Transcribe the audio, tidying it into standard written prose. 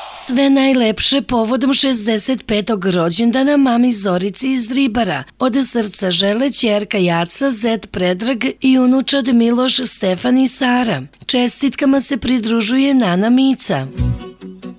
Sve najlepše povodom 65. rođendana mami Zorici iz Ribara. Od srca žele ćerka Jaca, zet Predrag i unučad Miloš, Stefan i Sara. Čestitkama se pridružuje Nana Mica.